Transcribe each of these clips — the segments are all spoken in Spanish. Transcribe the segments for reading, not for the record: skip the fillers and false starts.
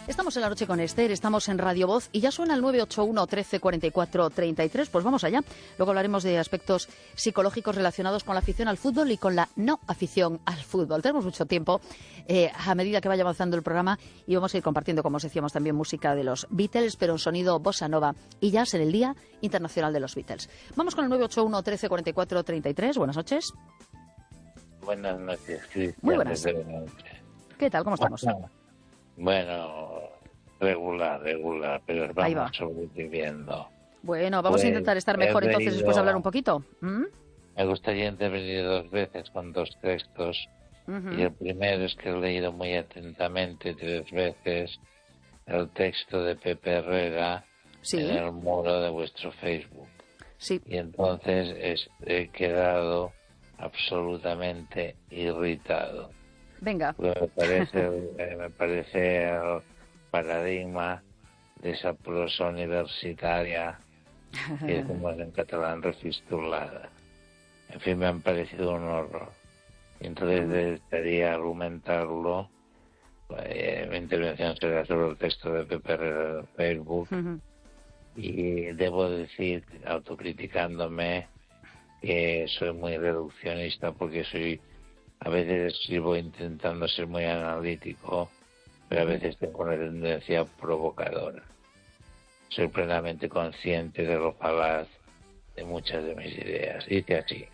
Estamos en La Noche con Esther, estamos en Radio Voz y ya suena el 981 13 44 33. Pues vamos allá. Luego hablaremos de aspectos psicológicos relacionados con la afición al fútbol y con la no afición al fútbol. Tenemos mucho tiempo a medida que vaya avanzando el programa y vamos a ir compartiendo, como os decíamos, también música de los Beatles, pero en sonido bossa nova y jazz en el Día Internacional de los Beatles. Vamos con el 981 13 44 33. Buenas noches. Buenas noches, Cristian. Muy buenas. ¿Qué tal? ¿Cómo estamos? Bueno, regular, pero vamos sobreviviendo. Bueno, vamos a intentar estar mejor entonces después de hablar un poquito. Me gustaría intervenir 2 veces con 2 textos. Y el primero es que he leído muy atentamente 3 veces el texto de Pepe Herrera en el muro de vuestro Facebook. Sí. Y entonces he quedado absolutamente irritado. Venga. Me parece el paradigma de esa prosa universitaria que decimos en catalán refistulada. En fin, me han parecido un horror. Entonces desearía argumentarlo. Mi intervención será sobre el texto de Pepe Herrera de Facebook. Y debo decir, autocriticándome, que soy muy reduccionista porque a veces escribo intentando ser muy analítico, pero a veces tengo una tendencia provocadora. Soy plenamente consciente de lo falaz de muchas de mis ideas. Dice así: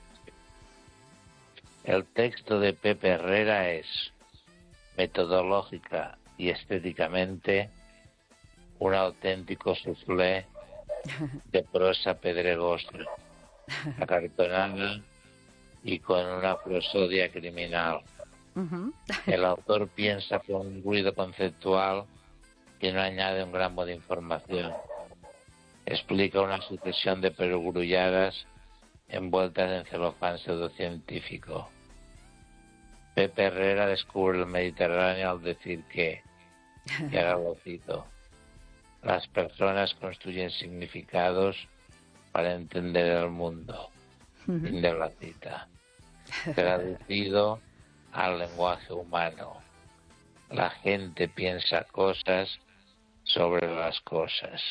el texto de Pepe Herrera es, metodológica y estéticamente, un auténtico soufflé de prosa pedregosa, acartonada y con una prosodia criminal. El autor piensa con un ruido conceptual que no añade un gramo de información. Explica una sucesión de perogrulladas envueltas en celofán pseudocientífico. Pepe Herrera descubre el Mediterráneo al decir que, y ahora lo cito, las personas construyen significados para entender el mundo. Fin de la cita. Traducido al lenguaje humano. La gente piensa cosas sobre las cosas.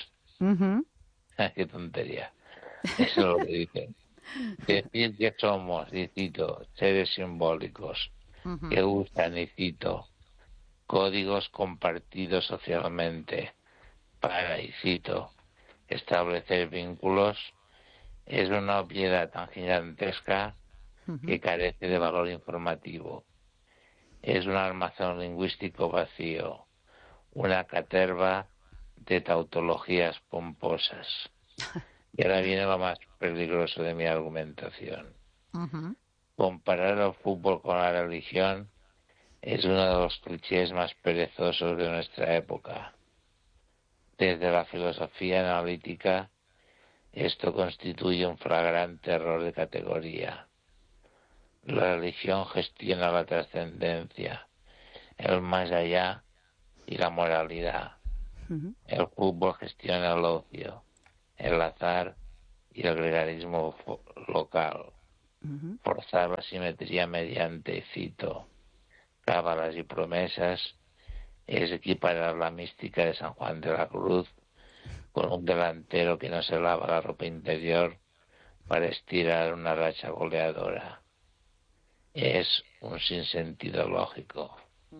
Qué tontería. Eso es lo que dicen. Decir que somos, y cito, seres simbólicos que usan, y cito, códigos compartidos socialmente para, y cito, establecer vínculos, es una obviedad tan gigantesca que carece de valor informativo. Es un almacén lingüístico vacío, una caterva de tautologías pomposas. Y ahora viene lo más peligroso de mi argumentación. Comparar el fútbol con la religión es uno de los clichés más perezosos de nuestra época. Desde la filosofía analítica, esto constituye un flagrante error de categoría. La religión gestiona la trascendencia, el más allá y la moralidad. El fútbol gestiona el ocio, el azar y el gregarismo local. Forzar la simetría mediante, cito, cábalas y promesas es equiparar la mística de San Juan de la Cruz con un delantero que no se lava la ropa interior para estirar una racha goleadora. Es un sinsentido lógico.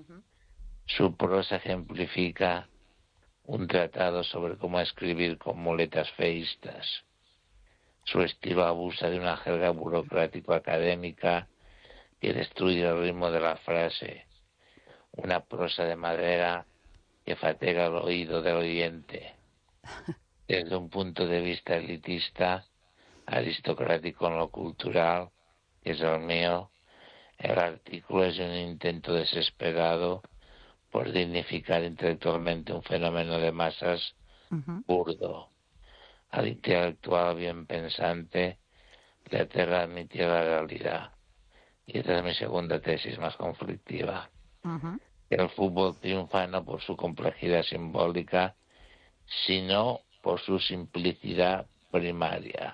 Su prosa ejemplifica un tratado sobre cómo escribir con muletas feístas. Su estilo abusa de una jerga burocrático-académica que destruye el ritmo de la frase. Una prosa de madera que fatiga el oído del oyente. Desde un punto de vista elitista, aristocrático en lo cultural, que es el mío, el artículo es un intento desesperado por dignificar intelectualmente un fenómeno de masas burdo. Al intelectual bien pensante le aterra admitir la realidad. Y esta es mi segunda tesis más conflictiva. El fútbol triunfa no por su complejidad simbólica, sino por su simplicidad primaria.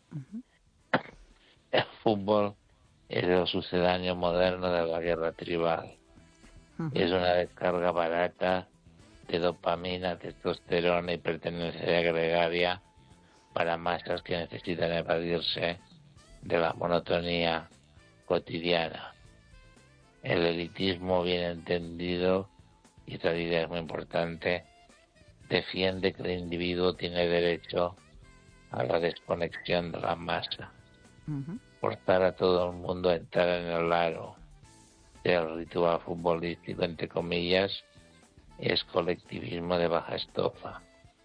El fútbol es el sucedáneo moderno de la guerra tribal. Es una descarga barata de dopamina, testosterona y pertenencia gregaria para masas que necesitan evadirse de la monotonía cotidiana. El elitismo bien entendido, y esta idea es muy importante, defiende que el individuo tiene derecho a la desconexión de la masa. Forzar a todo el mundo a entrar en el aro del ritual futbolístico, entre comillas, es colectivismo de baja estofa.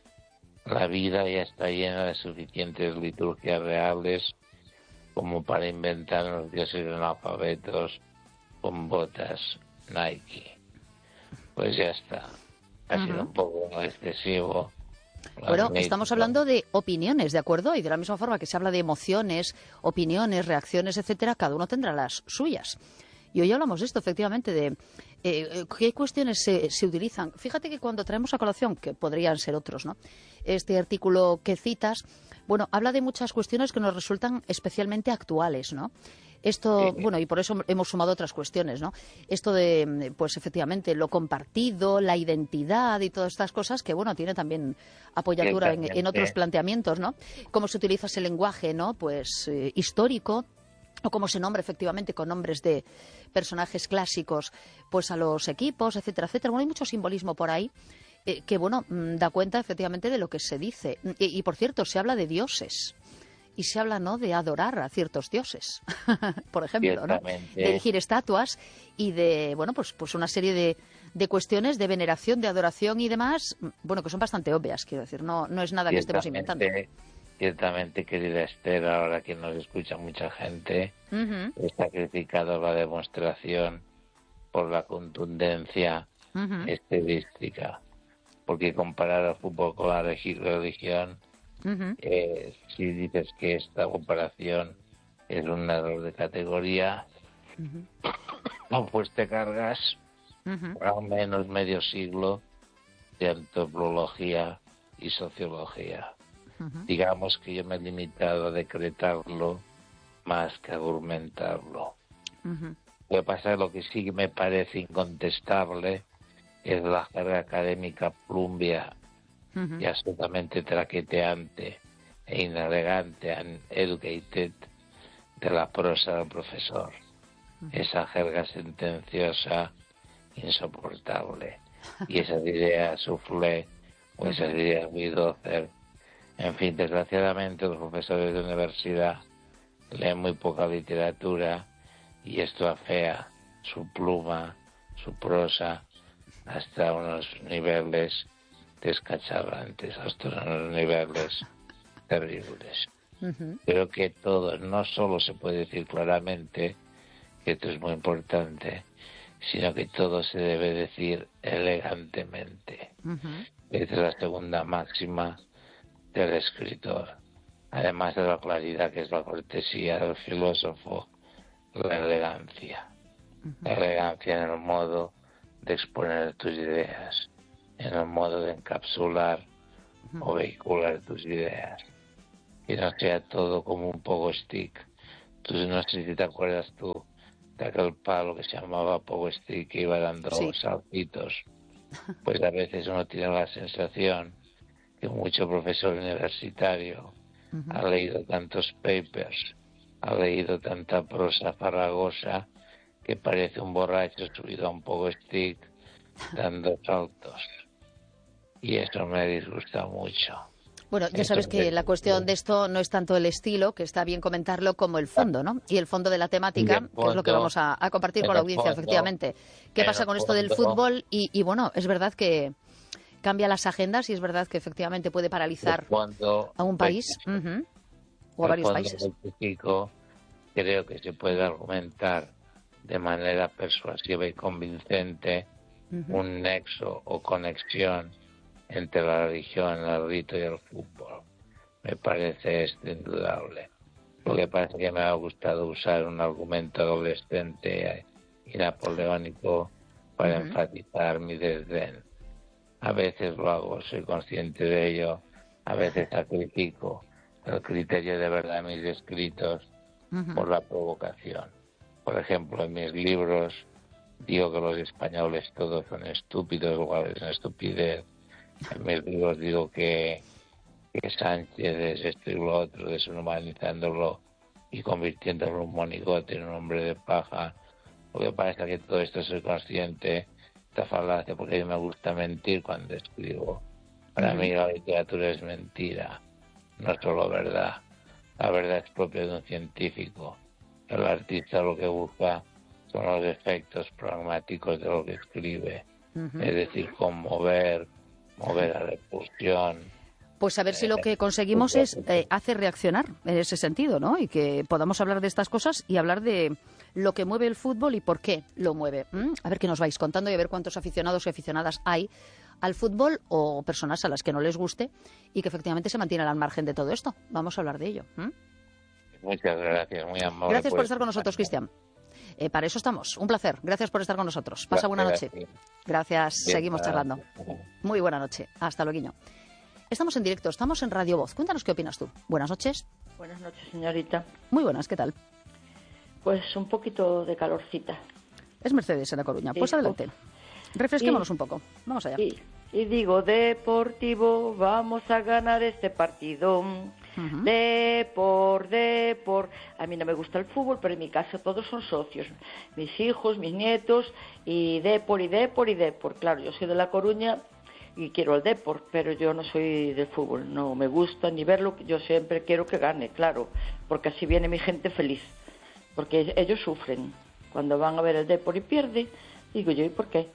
La vida ya está llena de suficientes liturgias reales como para inventar los dioses analfabetos con botas Nike. Pues ya está. Ha sido un poco excesivo. Bueno, estamos hablando de opiniones, ¿de acuerdo? Y de la misma forma que se habla de emociones, opiniones, reacciones, etcétera, cada uno tendrá las suyas. Y hoy hablamos de esto, efectivamente, de qué cuestiones se utilizan. Fíjate que cuando traemos a colación, que podrían ser otros, ¿no? Este artículo que citas, bueno, habla de muchas cuestiones que nos resultan especialmente actuales, ¿no? Esto, bueno, y por eso hemos sumado otras cuestiones, ¿no? Esto de, pues efectivamente, lo compartido, la identidad y todas estas cosas que, bueno, tiene también apoyatura en otros planteamientos, ¿no? Cómo se utiliza ese lenguaje, ¿no? Pues histórico, o cómo se nombra efectivamente con nombres de personajes clásicos, pues a los equipos, etcétera, etcétera. Bueno, hay mucho simbolismo por ahí que, bueno, da cuenta efectivamente de lo que se dice. Y por cierto, se habla de dioses. Y se habla, ¿no?, de adorar a ciertos dioses, por ejemplo, ¿no? De erigir estatuas y de, bueno, pues una serie de cuestiones de veneración, de adoración y demás, bueno, que son bastante obvias, quiero decir, no es nada que estemos inventando. Ciertamente, querida Esther, ahora que nos escucha mucha gente, he sacrificado la demostración por la contundencia estadística, porque comparar el fútbol con la religión, si dices que esta comparación es un error de categoría, pues te cargas al menos medio siglo de antropología y sociología. Digamos que yo me he limitado a decretarlo más que a argumentarlo. Lo que pasa es lo que sí me parece incontestable es la jerga académica plumbia y absolutamente traqueteante e inelegante and educated de la prosa del profesor. Esa jerga sentenciosa insoportable. Y esas ideas soufflé o esas ideas bulldozer. En fin, desgraciadamente los profesores de universidad leen muy poca literatura y esto afea su pluma, su prosa, hasta unos niveles descacharrantes, hasta unos niveles terribles. Creo que todo, no solo se puede decir claramente, que esto es muy importante, sino que todo se debe decir elegantemente. Esa es la segunda máxima del escritor. Además de la claridad, que es la cortesía del filósofo, la elegancia. La elegancia en el modo de exponer tus ideas, en el modo de encapsular o vehicular tus ideas. Que no sea todo como un pogo stick. Tú, no sé si te acuerdas tú de aquel palo que se llamaba pogo stick, que iba dando saltitos. Pues a veces uno tiene la sensación que mucho profesor universitario ha leído tantos papers, ha leído tanta prosa farragosa, que parece un borracho subido a un pogo stick dando saltos. Y eso me disgusta mucho. Bueno, ya sabes que la cuestión de esto no es tanto el estilo, que está bien comentarlo, como el fondo, ¿no? Y el fondo de la temática, que es lo que vamos a compartir con la audiencia, efectivamente. ¿Qué pasa con esto del fútbol? Y bueno, es verdad que cambia las agendas y es verdad que efectivamente puede paralizar a un país o a varios países. Creo que se puede argumentar de manera persuasiva y convincente un nexo o conexión entre la religión, el rito y el fútbol. Me parece esto indudable. Lo que pasa es que me ha gustado usar un argumento adolescente y napoleónico para enfatizar mi desdén. A veces lo hago, soy consciente de ello, a veces sacrifico el criterio de verdad de mis escritos por la provocación. Por ejemplo, en mis libros digo que los españoles todos son estúpidos, igual es una estupidez. En mis libros digo que Sánchez es esto y lo otro, deshumanizándolo y convirtiéndolo en un monigote, en un hombre de paja. Lo que pasa es que todo esto soy consciente, esta falacia, porque a mí me gusta mentir cuando escribo. Para mí la literatura es mentira, no solo verdad. La verdad es propia de un científico. El artista lo que busca son los efectos pragmáticos de lo que escribe. Es decir, conmover, mover a repulsión. Pues a ver si lo que conseguimos es hacer reaccionar en ese sentido, ¿no? Y que podamos hablar de estas cosas y hablar de lo que mueve el fútbol y por qué lo mueve. A ver qué nos vais contando y a ver cuántos aficionados y aficionadas hay al fútbol o personas a las que no les guste y que efectivamente se mantienen al margen de todo esto. Vamos a hablar de ello. Muchas gracias, muy amable. Gracias por estar con nosotros, Cristian. Para eso estamos. Un placer. Gracias por estar con nosotros. Pasa buena noche. Gracias. Bien, seguimos charlando. Muy buena noche. Hasta luego. Estamos en directo, estamos en Radio Voz. Cuéntanos qué opinas tú. Buenas noches. Buenas noches, señorita. Muy buenas, ¿qué tal? Pues un poquito de calorcita. Es Mercedes en La Coruña. Pues adelante. Refresquémonos un poco. Vamos allá. Y digo, Deportivo, vamos a ganar este partido. Depor. A mí no me gusta el fútbol, pero en mi casa todos son socios. Mis hijos, mis nietos, y Depor. Claro, yo soy de La Coruña y quiero el Depor, pero yo no soy del fútbol. No me gusta ni verlo. Yo siempre quiero que gane, claro, porque así viene mi gente feliz. Porque ellos sufren. Cuando van a ver el Depor y pierde, digo yo, ¿y por qué?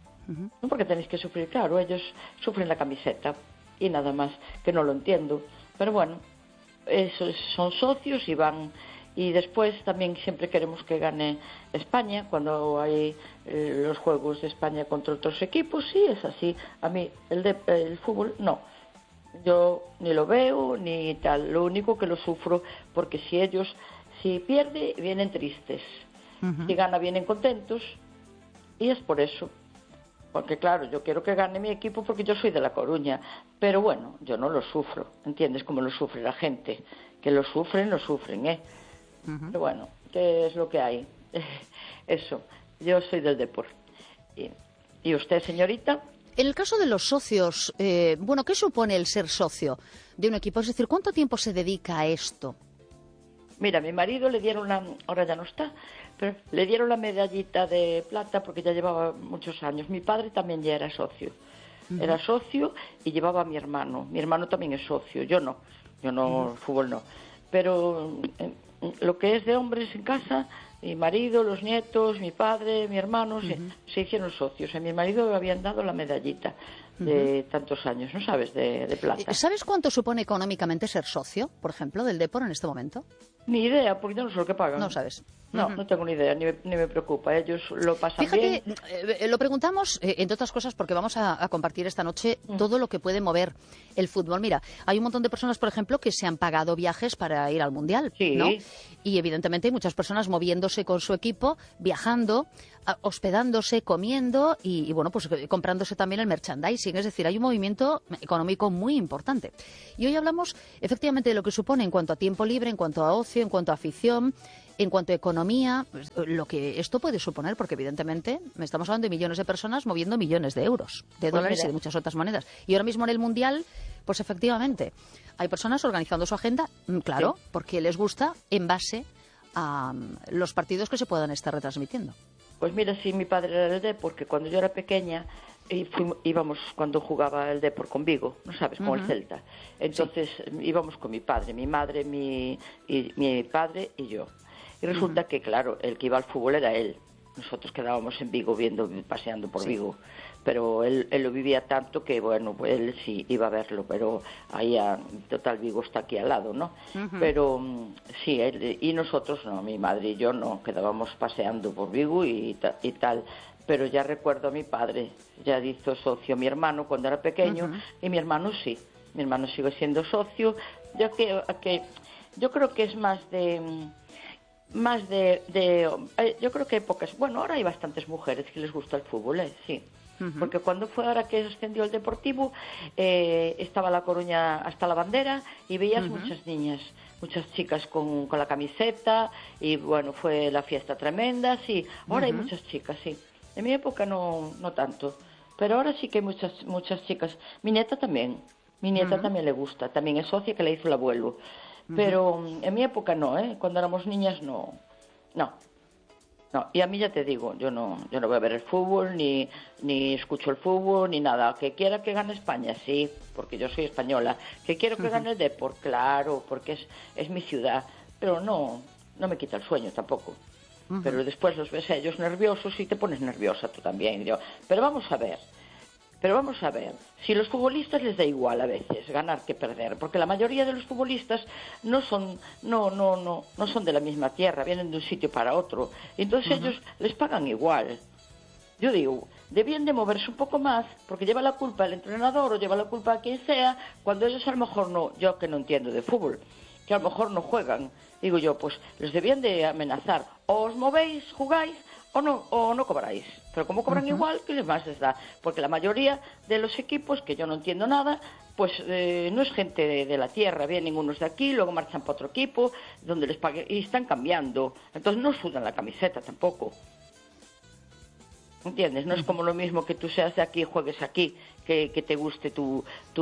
No porque tenéis que sufrir, claro, ellos sufren la camiseta y nada más, que no lo entiendo. Pero bueno, esos son socios y van. Y después también siempre queremos que gane España cuando hay los juegos de España contra otros equipos. Sí, es así. A mí el fútbol no. Yo ni lo veo ni tal. Lo único que lo sufro porque si pierde vienen tristes. Si gana vienen contentos. Y es por eso. Porque claro, yo quiero que gane mi equipo porque yo soy de La Coruña. Pero bueno, yo no lo sufro. ¿Entiendes cómo lo sufre la gente? Que lo sufren, ¿eh? Pero bueno, ¿qué es lo que hay? Eso, yo soy del deporte. ¿Y usted, señorita? En el caso de los socios, ¿qué supone el ser socio de un equipo? Es decir, ¿cuánto tiempo se dedica a esto? Mira, a mi marido le dieron ahora ya no está, pero le dieron la medallita de plata porque ya llevaba muchos años. Mi padre también ya era socio. Era socio y llevaba a mi hermano. Mi hermano también es socio, yo no, fútbol no. Pero lo que es de hombres en casa, mi marido, los nietos, mi padre, mi hermano, se hicieron socios. A mi marido le habían dado la medallita de tantos años, ¿no sabes?, de plata. ¿Sabes cuánto supone económicamente ser socio, por ejemplo, del Depor en este momento? Ni idea, porque yo no sé lo que pagan. No sabes. No, no tengo ni idea, ni me preocupa. Ellos lo pasan bien. Fíjate, lo preguntamos, entre otras cosas, porque vamos a compartir esta noche todo lo que puede mover el fútbol. Mira, hay un montón de personas, por ejemplo, que se han pagado viajes para ir al Mundial, ¿no? Y evidentemente hay muchas personas moviéndose con su equipo, viajando, hospedándose, comiendo y pues comprándose también el merchandising. Es decir, hay un movimiento económico muy importante. Y hoy hablamos efectivamente de lo que supone en cuanto a tiempo libre, en cuanto a ocio, en cuanto a afición, en cuanto a economía, lo que esto puede suponer, porque evidentemente estamos hablando de millones de personas moviendo millones de euros, de dólares y de muchas otras monedas. Y ahora mismo en el Mundial, pues efectivamente, hay personas organizando su agenda, claro, porque les gusta en base a los partidos que se puedan estar retransmitiendo. Pues mira, sí, mi padre era el Depor, porque cuando yo era pequeña íbamos cuando jugaba el Depor con Vigo, ¿no sabes?, con el Celta. Entonces íbamos con mi padre, mi madre, mi padre y yo. Y resulta que, claro, el que iba al fútbol era él. Nosotros quedábamos en Vigo paseando por Vigo. Pero él lo vivía tanto que, bueno, pues él sí iba a verlo. Pero ahí, total, Vigo está aquí al lado, ¿no? Pero sí, él y nosotros no, mi madre y yo no, quedábamos paseando por Vigo y tal. Pero ya recuerdo a mi padre, ya hizo socio mi hermano cuando era pequeño, y mi hermano sí. Mi hermano sigue siendo socio. Yo creo que es más de yo creo que hay pocas, bueno, ahora hay bastantes mujeres que les gusta el fútbol, sí, Porque cuando fue ahora que ascendió el Deportivo, estaba La Coruña hasta la bandera y veías muchas niñas, muchas chicas con la camiseta, y bueno, fue la fiesta tremenda, sí. Ahora hay muchas chicas, sí. En mi época no tanto, pero ahora sí que hay muchas chicas. Mi nieta también le gusta, también es socia que le hizo el abuelo. Pero en mi época no, cuando éramos niñas no. Y a mí ya te digo, yo no voy a ver el fútbol, ni escucho el fútbol, ni nada. Que quiera que gane España, sí, porque yo soy española. Que quiero que gane el Depor, claro, porque es mi ciudad. Pero no me quita el sueño tampoco. Pero después los ves a ellos nerviosos y te pones nerviosa tú también. Pero vamos a ver, si los futbolistas les da igual a veces ganar que perder, porque la mayoría de los futbolistas no son de la misma tierra, vienen de un sitio para otro, entonces ellos les pagan igual. Yo digo, debían de moverse un poco más, porque lleva la culpa el entrenador o lleva la culpa a quien sea, cuando ellos a lo mejor no, yo que no entiendo de fútbol, que a lo mejor no juegan, digo yo, pues les debían de amenazar, o os movéis, jugáis, o no cobráis. Pero como cobran igual, ¿qué más les da? Porque la mayoría de los equipos, que yo no entiendo nada, pues no es gente de la tierra, vienen unos de aquí, luego marchan para otro equipo, donde les paguen, y están cambiando. Entonces no sudan la camiseta tampoco. ¿Entiendes? No es como lo mismo que tú seas de aquí y juegues aquí, que te guste tu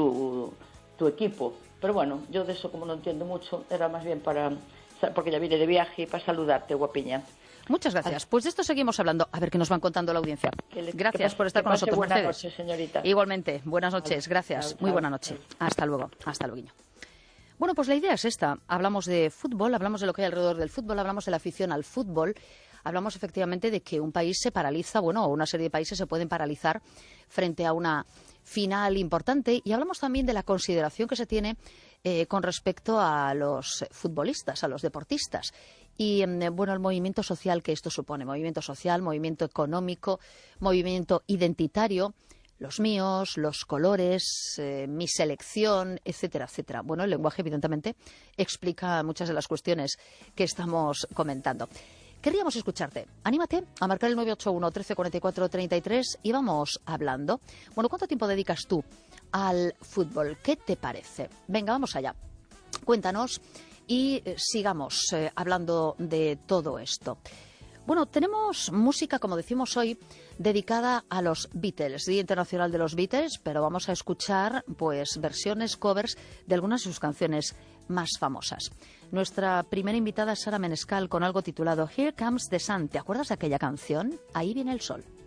equipo. Pero bueno, yo de eso como no entiendo mucho, era más bien porque ya vine de viaje y para saludarte, guapiña. Muchas gracias. Pues de esto seguimos hablando. A ver qué nos van contando la audiencia. Gracias por estar con nosotros, Buenas Mercedes. noches, señorita. Igualmente. Buenas noches. Gracias. Muy buena noche. Hasta luego. Hasta luego. Bueno, pues la idea es esta. Hablamos de fútbol, hablamos de lo que hay alrededor del fútbol, hablamos de la afición al fútbol, hablamos efectivamente de que un país se paraliza, o una serie de países se pueden paralizar frente a una final importante, y hablamos también de la consideración que se tiene con respecto a los futbolistas, a los deportistas. Y, el movimiento social que esto supone, movimiento social, movimiento económico, movimiento identitario, los míos, los colores, mi selección, etcétera, etcétera. Bueno, el lenguaje, evidentemente, explica muchas de las cuestiones que estamos comentando. Querríamos escucharte. Anímate a marcar el 981 13 44 33 y vamos hablando. Bueno, ¿cuánto tiempo dedicas tú al fútbol? ¿Qué te parece? Venga, vamos allá. Cuéntanos. Y sigamos hablando de todo esto. Bueno, tenemos música, como decimos hoy, dedicada a los Beatles, Día Internacional de los Beatles, pero vamos a escuchar pues versiones, covers de algunas de sus canciones más famosas. Nuestra primera invitada es Sara Menescal con algo titulado Here Comes the Sun. ¿Te acuerdas de aquella canción? Ahí viene el sol.